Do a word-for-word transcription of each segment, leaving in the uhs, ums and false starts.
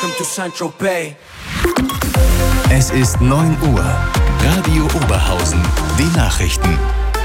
welcome to Saint-Tropez. Es ist neun Uhr. Radio Oberhausen. Die Nachrichten.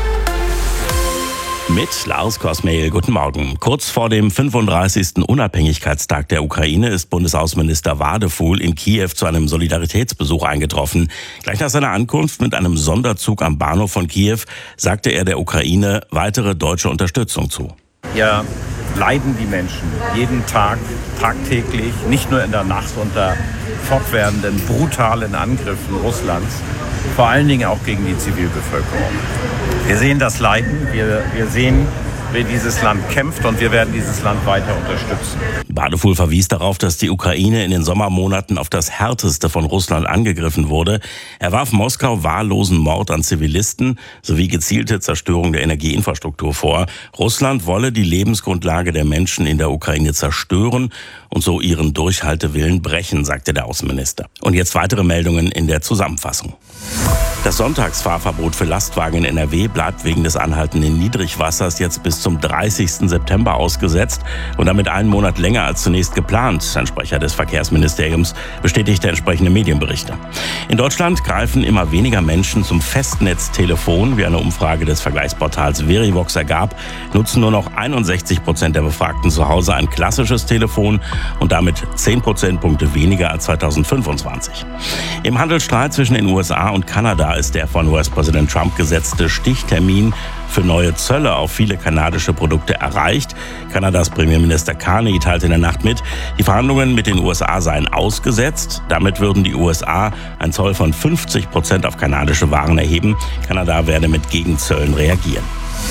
Mit Lars Kosmehl, guten Morgen. Kurz vor dem fünfunddreißigsten Unabhängigkeitstag der Ukraine ist Bundesaußenminister Wadefuhl in Kiew zu einem Solidaritätsbesuch eingetroffen. Gleich nach seiner Ankunft mit einem Sonderzug am Bahnhof von Kiew sagte er der Ukraine weitere deutsche Unterstützung zu. Hier leiden die Menschen jeden Tag, tagtäglich, nicht nur in der Nacht unter fortwährenden, brutalen Angriffen Russlands, vor allen Dingen auch gegen die Zivilbevölkerung. Wir sehen das Leiden, wir, wir sehen, wie dieses Land kämpft und wir werden dieses Land weiter unterstützen. Wadefuhl verwies darauf, dass die Ukraine in den Sommermonaten auf das Härteste von Russland angegriffen wurde. Er warf Moskau wahllosen Mord an Zivilisten sowie gezielte Zerstörung der Energieinfrastruktur vor. Russland wolle die Lebensgrundlage der Menschen in der Ukraine zerstören und so ihren Durchhaltewillen brechen, sagte der Außenminister. Und jetzt weitere Meldungen in der Zusammenfassung. Das Sonntagsfahrverbot für Lastwagen in N R W bleibt wegen des anhaltenden Niedrigwassers jetzt bis zum dreißigsten September ausgesetzt und damit einen Monat länger als zunächst geplant. Ein Sprecher des Verkehrsministeriums bestätigte entsprechende Medienberichte. In Deutschland greifen immer weniger Menschen zum Festnetztelefon. Wie eine Umfrage des Vergleichsportals Verivox ergab, nutzen nur noch einundsechzig Prozent der Befragten zu Hause ein klassisches Telefon und damit zehn Prozentpunkte weniger als zweitausendfünfundzwanzig. Im Handelsstreit zwischen den U S A und Kanada ist der von U S-Präsident Trump gesetzte Stichtermin für neue Zölle auf viele kanadische Produkte erreicht. Kanadas Premierminister Carney teilte in der Nacht mit, die Verhandlungen mit den U S A seien ausgesetzt. Damit würden die U S A einen Zoll von fünfzig Prozent auf kanadische Waren erheben. Kanada werde mit Gegenzöllen reagieren.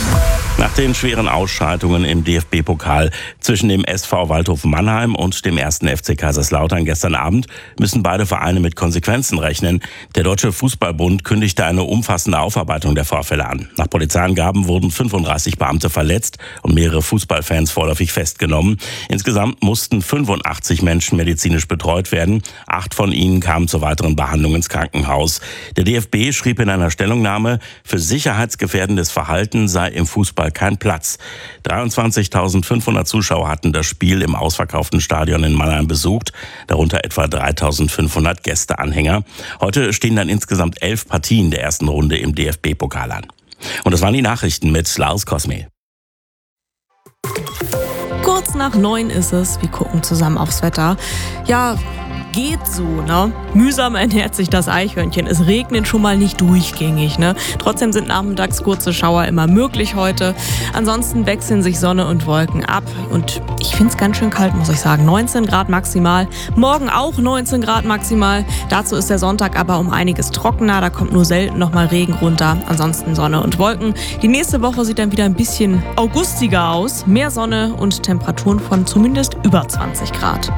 Nach den schweren Ausschreitungen im D F B-Pokal zwischen dem S V Waldhof Mannheim und dem ersten F C Kaiserslautern gestern Abend müssen beide Vereine mit Konsequenzen rechnen. Der Deutsche Fußballbund kündigte eine umfassende Aufarbeitung der Vorfälle an. Nach Polizeiangaben wurden fünfunddreißig Beamte verletzt und mehrere Fußballfans vorläufig festgenommen. Insgesamt mussten fünfundachtzig Menschen medizinisch betreut werden. Acht von ihnen kamen zur weiteren Behandlung ins Krankenhaus. Der D F B schrieb in einer Stellungnahme, für sicherheitsgefährdendes Verhalten sei im Fußball kein Platz. dreiundzwanzigtausendfünfhundert Zuschauer hatten das Spiel im ausverkauften Stadion in Mannheim besucht, darunter etwa dreitausendfünfhundert Gästeanhänger. Heute stehen dann insgesamt elf Partien der ersten Runde im D F B-Pokal an. Und das waren die Nachrichten mit Lars Kosmehl. Kurz nach neun ist es. Wir gucken zusammen aufs Wetter. Ja, geht so, ne? Mühsam ernährt sich das Eichhörnchen. Es regnet schon mal nicht durchgängig, ne? Trotzdem sind nachmittags kurze Schauer immer möglich heute. Ansonsten wechseln sich Sonne und Wolken ab. Und ich find's ganz schön kalt, muss ich sagen. neunzehn Grad maximal. Morgen auch neunzehn Grad maximal. Dazu ist der Sonntag aber um einiges trockener. Da kommt nur selten noch mal Regen runter. Ansonsten Sonne und Wolken. Die nächste Woche sieht dann wieder ein bisschen augustiger aus. Mehr Sonne und Temperaturen von zumindest über zwanzig Grad.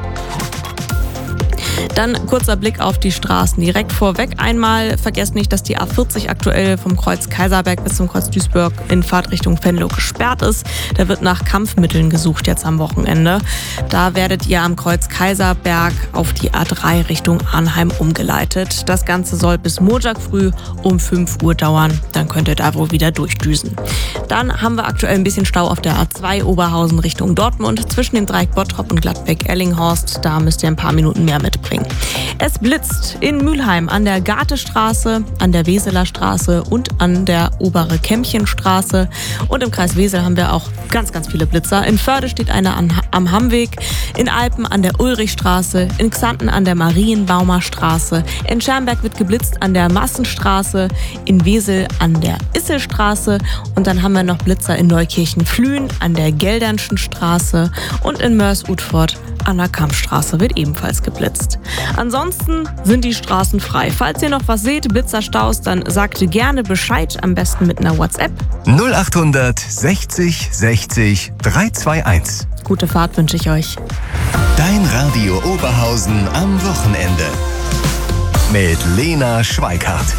Dann kurzer Blick auf die Straßen. Direkt vorweg einmal, vergesst nicht, dass die A vierzig aktuell vom Kreuz Kaiserberg bis zum Kreuz Duisburg in Fahrtrichtung Venlo gesperrt ist. Da wird nach Kampfmitteln gesucht jetzt am Wochenende. Da werdet ihr am Kreuz Kaiserberg auf die A drei Richtung Arnheim umgeleitet. Das Ganze soll bis Montag früh um fünf Uhr dauern. Dann könnt ihr da wohl wieder durchdüsen. Dann haben wir aktuell ein bisschen Stau auf der A zwei Oberhausen Richtung Dortmund. Zwischen dem Dreieck Bottrop und Gladbeck-Ellinghorst. Da müsst ihr ein paar Minuten mehr mitbringen. Es blitzt in Mülheim an der Gartestraße, an der Weseler Straße und an der Obere Kämmchenstraße. Und im Kreis Wesel haben wir auch ganz, ganz viele Blitzer. In Förde steht einer an, am Hammweg, in Alpen an der Ulrichstraße, in Xanten an der Marienbaumer Straße, in Schermberg wird geblitzt an der Massenstraße, in Wesel an der Isselstraße und dann haben wir noch Blitzer in Neukirchen-Flühen an der Geldernschen Straße und in Mörs-Utford an der Kampfstraße wird ebenfalls geblitzt. Ansonsten sind die Straßen frei. Falls ihr noch was seht, Blitzerstaus, dann sagt gerne Bescheid, am besten mit einer WhatsApp. null achthundert sechzig sechzig dreihunderteinundzwanzig. Gute Fahrt wünsche ich euch. Dein Radio Oberhausen am Wochenende. Mit Lena Schweikart.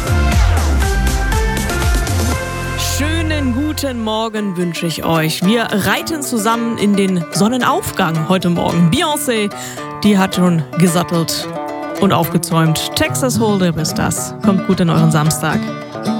Schönen guten Morgen wünsche ich euch. Wir reiten zusammen in den Sonnenaufgang heute Morgen. Beyoncé, die hat schon gesattelt und aufgezäumt. Texas Hold'em ist das. Kommt gut in euren Samstag.